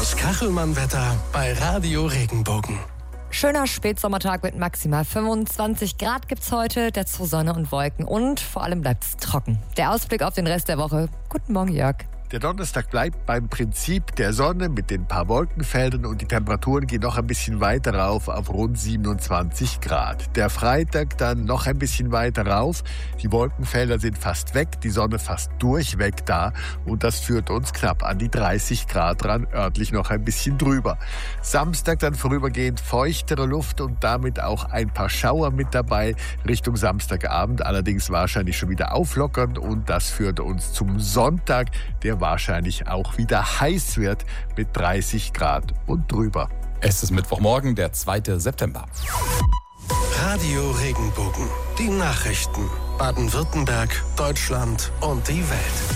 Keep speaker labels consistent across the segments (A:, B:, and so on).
A: Das Kachelmann-Wetter bei Radio Regenbogen.
B: Schöner Spätsommertag mit maximal 25 Grad gibt's heute, dazu Sonne und Wolken und vor allem bleibt's trocken. Der Ausblick auf den Rest der Woche. Guten Morgen, Jörg.
C: Der Donnerstag bleibt beim Prinzip der Sonne mit den paar Wolkenfeldern und die Temperaturen gehen noch ein bisschen weiter rauf auf rund 27 Grad. Der Freitag dann noch ein bisschen weiter rauf. Die Wolkenfelder sind fast weg, die Sonne fast durchweg da und das führt uns knapp an die 30 Grad ran, örtlich noch ein bisschen drüber. Samstag dann vorübergehend feuchtere Luft und damit auch ein paar Schauer mit dabei Richtung Samstagabend, allerdings wahrscheinlich schon wieder auflockernd und das führt uns zum Sonntag, der wahrscheinlich auch wieder heiß wird mit 30 Grad und drüber.
D: Es ist Mittwochmorgen, der 2. September.
A: Radio Regenbogen. Die Nachrichten. Baden-Württemberg, Deutschland und die Welt.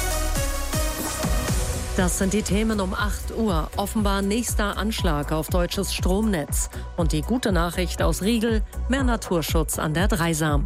E: Das sind die Themen um 8 Uhr. Offenbar nächster Anschlag auf deutsches Stromnetz. Und die gute Nachricht aus Riegel, mehr Naturschutz an der Dreisam.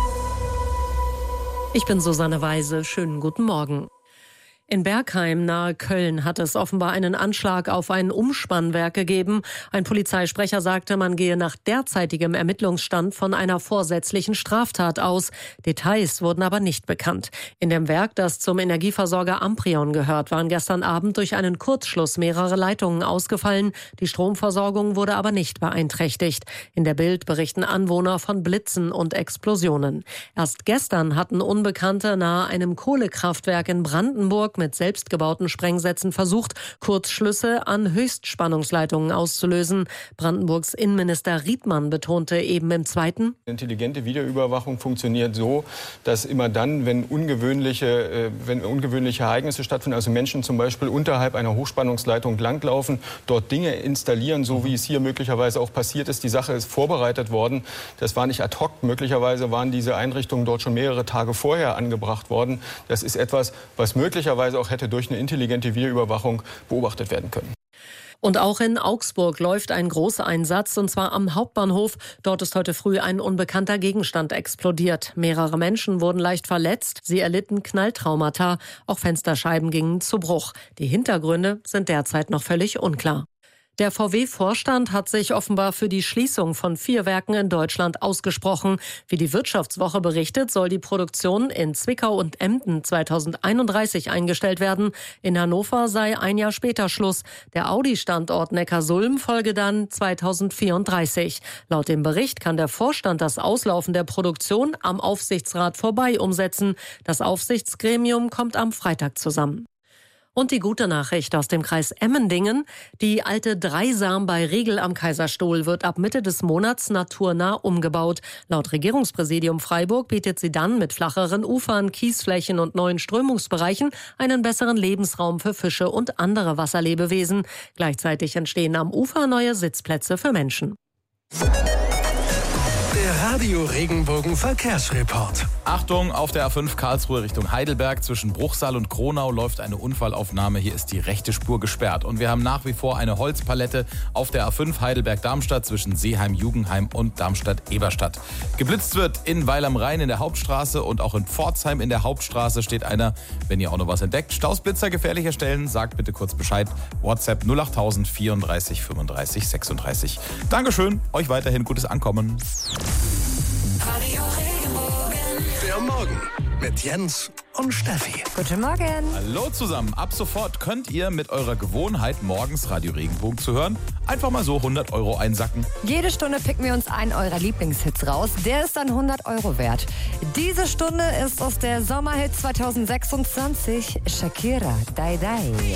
E: Ich bin Susanne Weise. Schönen guten Morgen. In Bergheim nahe Köln hat es offenbar einen Anschlag auf ein Umspannwerk gegeben. Ein Polizeisprecher sagte, man gehe nach derzeitigem Ermittlungsstand von einer vorsätzlichen Straftat aus. Details wurden aber nicht bekannt. In dem Werk, das zum Energieversorger Amprion gehört, waren gestern Abend durch einen Kurzschluss mehrere Leitungen ausgefallen. Die Stromversorgung wurde aber nicht beeinträchtigt. In der Bild berichten Anwohner von Blitzen und Explosionen. Erst gestern hatten Unbekannte nahe einem Kohlekraftwerk in Brandenburg mit selbstgebauten Sprengsätzen versucht, Kurzschlüsse an Höchstspannungsleitungen auszulösen. Brandenburgs Innenminister Riedmann betonte eben im Zweiten:
F: Intelligente Videoüberwachung funktioniert so, dass immer dann, wenn ungewöhnliche Ereignisse stattfinden, also Menschen zum Beispiel unterhalb einer Hochspannungsleitung langlaufen, dort Dinge installieren, so wie es hier möglicherweise auch passiert ist. Die Sache ist vorbereitet worden. Das war nicht ad hoc. Möglicherweise waren diese Einrichtungen dort schon mehrere Tage vorher angebracht worden. Das ist etwas, was möglicherweise auch hätte durch eine intelligente Videoüberwachung beobachtet werden können.
E: Und auch in Augsburg läuft ein Großeinsatz, und zwar am Hauptbahnhof. Dort ist heute früh ein unbekannter Gegenstand explodiert. Mehrere Menschen wurden leicht verletzt. Sie erlitten Knalltraumata. Auch Fensterscheiben gingen zu Bruch. Die Hintergründe sind derzeit noch völlig unklar. Der VW-Vorstand hat sich offenbar für die Schließung von 4 Werken in Deutschland ausgesprochen. Wie die Wirtschaftswoche berichtet, soll die Produktion in Zwickau und Emden 2031 eingestellt werden. In Hannover sei ein Jahr später Schluss. Der Audi-Standort Neckarsulm folge dann 2034. Laut dem Bericht kann der Vorstand das Auslaufen der Produktion am Aufsichtsrat vorbei umsetzen. Das Aufsichtsgremium kommt am Freitag zusammen. Und die gute Nachricht aus dem Kreis Emmendingen: Die alte Dreisam bei Riegel am Kaiserstuhl wird ab Mitte des Monats naturnah umgebaut. Laut Regierungspräsidium Freiburg bietet sie dann mit flacheren Ufern, Kiesflächen und neuen Strömungsbereichen einen besseren Lebensraum für Fische und andere Wasserlebewesen. Gleichzeitig entstehen am Ufer neue Sitzplätze für Menschen.
A: Der Radio Regenbogen Verkehrsreport.
D: Achtung, auf der A5 Karlsruhe Richtung Heidelberg zwischen Bruchsal und Kronau läuft eine Unfallaufnahme. Hier ist die rechte Spur gesperrt. Und wir haben nach wie vor eine Holzpalette auf der A5 Heidelberg-Darmstadt zwischen Seeheim-Jugendheim und Darmstadt-Eberstadt. Geblitzt wird in Weil am Rhein in der Hauptstraße und auch in Pforzheim in der Hauptstraße steht einer. Wenn ihr auch noch was entdeckt, Stausblitzer gefährlicher Stellen, sagt bitte kurz Bescheid. WhatsApp 08000 34 35 36. Dankeschön, euch weiterhin gutes Ankommen.
A: Radio Regenbogen. Der Morgen mit Jens und Steffi.
B: Guten Morgen.
D: Hallo zusammen. Ab sofort könnt ihr mit eurer Gewohnheit, morgens Radio Regenbogen zu hören, einfach mal so 100 € einsacken.
B: Jede Stunde picken wir uns einen eurer Lieblingshits raus. Der ist dann 100 € wert. Diese Stunde ist aus der Sommerhit 2026 Shakira, Die Die.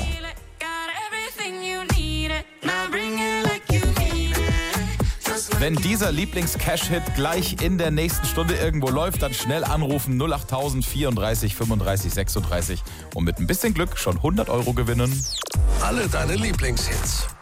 D: Wenn dieser Lieblings-Cash-Hit gleich in der nächsten Stunde irgendwo läuft, dann schnell anrufen 08000 34 35 36 und mit ein bisschen Glück schon 100 € gewinnen.
A: Alle deine Lieblingshits